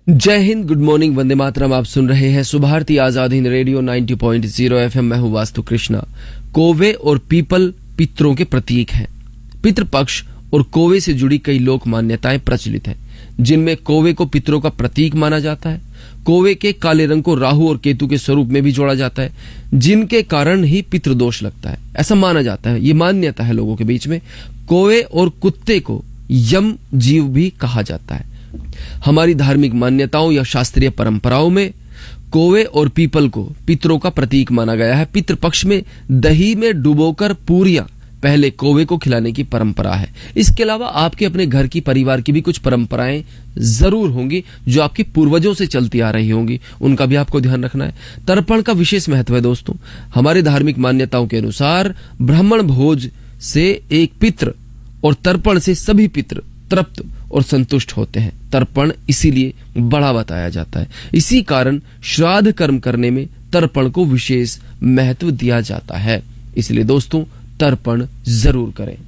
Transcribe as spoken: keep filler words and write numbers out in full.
जय Hind, good morning, Vande Mataram. आप सुन रहे हैं सुभारती आजाद हिंद रेडियो नब्बे पॉइंट ज़ीरो एफएम। मैं हूं वास्तु कृष्णा। कौवे और पीपल पितरों के प्रतीक हैं। पितृपक्ष और कौवे से जुड़ी कई लोक मान्यताएं प्रचलित हैं, जिनमें कौवे को पितरों का प्रतीक माना जाता है। कौवे के काले रंग को राहु और केतु के स्वरूप में भी जोड़ा जाता है, जिनके कारण ही पितृदोष लगता है, ऐसा माना जाता है। ये मान्यता है लोगों के बीच में। कौवे और कुत्ते को यम जीव भी कहा जाता है। हमारी धार्मिक मान्यताओं या शास्त्रीय परंपराओं में कौवे और पीपल को पितरों का प्रतीक माना गया है। पितृपक्ष में दही में डुबोकर पूरियां पहले कौवे को खिलाने की परंपरा है। इसके अलावा आपके अपने घर की, परिवार की भी कुछ परंपराएं जरूर होंगी जो आपके पूर्वजों से चलती आ रही होंगी, उनका भी आपको ध्यान रखना है। तर्पण का विशेष महत्व है दोस्तों। हमारे धार्मिक मान्यताओं के अनुसार ब्राह्मण भोज से एक पितृ और तर्पण से सभी पितृ तृप्त और संतुष्ट होते हैं। तर्पण इसीलिए बड़ा बताया जाता है। इसी कारण श्राद्ध कर्म करने में तर्पण को विशेष महत्व दिया जाता है। इसलिए दोस्तों, तर्पण जरूर करें।